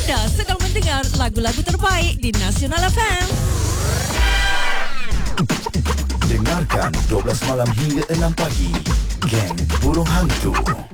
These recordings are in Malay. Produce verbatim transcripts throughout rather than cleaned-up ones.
Anda sedang mendengar lagu-lagu terbaik di Nasional F M. Dengarkan dua belas malam hingga enam pagi. Geng Burung Hantu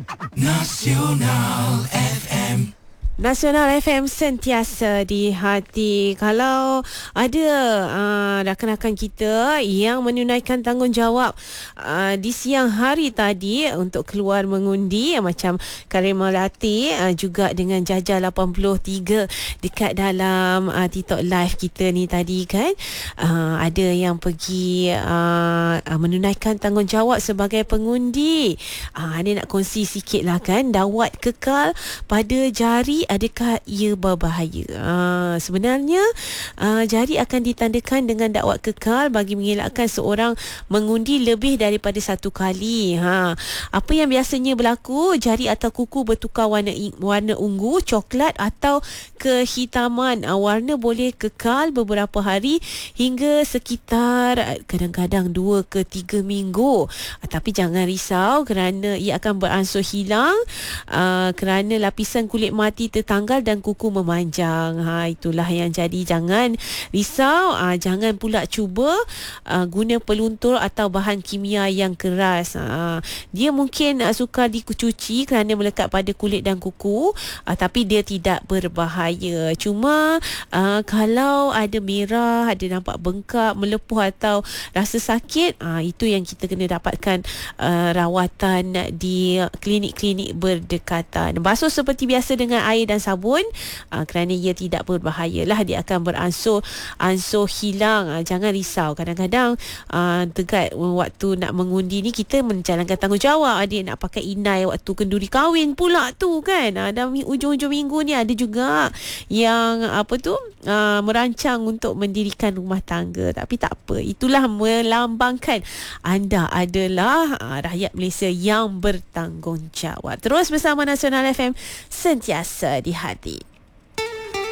Nasional F M. Nasional F M sentiasa di hati. Kalau ada uh, rakan-rakan kita yang menunaikan tanggungjawab uh, di siang hari tadi untuk keluar mengundi, uh, macam Karim Melati, uh, juga dengan Jaja lapan puluh tiga dekat dalam uh, TikTok live kita ni tadi kan, uh, ada yang pergi uh, uh, menunaikan tanggungjawab sebagai pengundi. Uh, dia nak kongsi sikit lah kan, dawat kekal pada jari, adakah ia berbahaya? Uh, sebenarnya uh, jari akan ditandakan dengan dakwat kekal bagi mengelakkan seorang mengundi lebih daripada satu kali. Ha, apa yang biasanya berlaku, jari atau kuku bertukar warna warna ungu, coklat atau kehitaman. Uh, warna boleh kekal beberapa hari hingga sekitar kadang-kadang dua ke tiga minggu. Uh, tapi jangan risau kerana ia akan beransur hilang uh, kerana lapisan kulit mati tertanggal dan kuku memanjang. Ha, itulah yang jadi. Jangan risau, ha, jangan pula cuba uh, guna peluntur atau bahan kimia yang keras. Ha, dia mungkin uh, sukar dicuci kerana melekat pada kulit dan kuku, uh, tapi dia tidak berbahaya. Cuma uh, kalau ada merah, ada nampak bengkak, melepuh atau rasa sakit, uh, itu yang kita kena dapatkan uh, rawatan di klinik-klinik berdekatan. Basuh seperti biasa dengan air dan sabun, uh, kerana ia tidak berbahaya lah, dia akan beransur ansur hilang. Uh, jangan risau, kadang-kadang uh, dekat waktu nak mengundi ni kita menjalankan tanggungjawab, ada nak pakai inai waktu kenduri kahwin pula tu kan. Uh, dan ujung-ujung minggu ni ada juga yang apa tu uh, merancang untuk mendirikan rumah tangga, tapi tak apa, itulah melambangkan anda adalah uh, rakyat Malaysia yang bertanggungjawab. Terus bersama Nasional F M, sentiasa di hati.